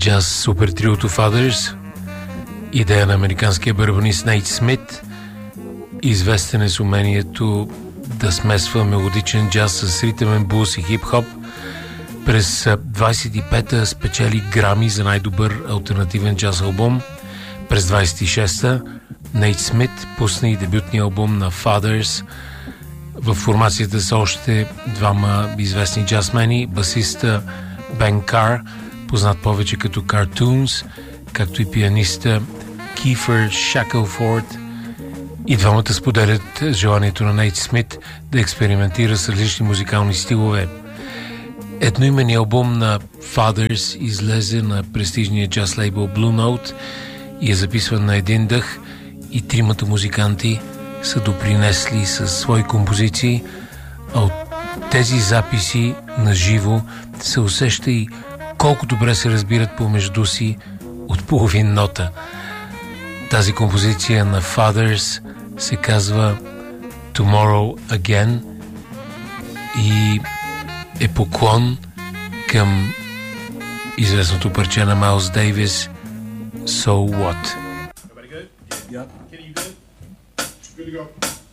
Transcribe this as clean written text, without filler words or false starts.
джаз супер триото Fathers, идея на американския барабанист Нейт Смит, известен е с умението да смесва мелодичен джаз с ритъмен блуз и хип-хоп. През 25-та спечели Грами за най-добър алтернативен джаз албум. През 26-та Нейт Смит пусна и дебютния албум на Fathers. В формацията са още двама известни джазмени, басиста Бен Кар, познат повече като Cartoons, както и пианиста Кифър Шаклфорд. И двамата споделят желанието на Нейт Смит да експериментира с различни музикални стилове. Едноименният албум на Fathers излезе на престижния джаз лейбъл Blue Note и е записван на един дъх, и тримата музиканти са допринесли със свои композиции, а от тези записи на живо се усеща и колко добре се разбират помежду си от половин нота. Тази композиция на Fathers се казва Tomorrow Again и е поклон към известното парче на Майлз Дейвис So What. Everybody good? Yeah. Kenny, you good? Good to go.